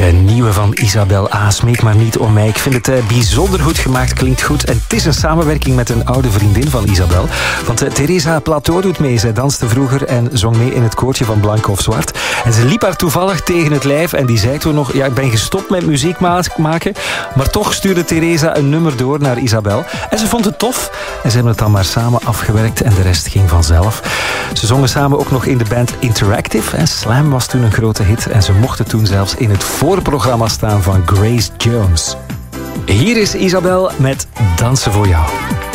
De nieuwe van Isabel A. Smeek maar niet om mij. Ik vind het bijzonder goed gemaakt, klinkt goed. En het is een samenwerking met een oude vriendin van Isabel. Want Teresa Plateau doet mee. Zij danste vroeger en zong mee in het koortje van Blank of Zwart. En ze liep haar toevallig tegen het lijf en die zei toen nog... Ja, ik ben gestopt met muziek maken. Maar toch stuurde Teresa een nummer door naar Isabel. En ze vond het tof. En ze hebben het dan maar samen afgewerkt en de rest ging vanzelf. Ze zongen samen ook nog in de band Interactive. En Slam was toen een grote hit. En ze mochten toen zelfs in het voorprogramma staan van Grace Jones. Hier is Isabel met Dansen voor jou.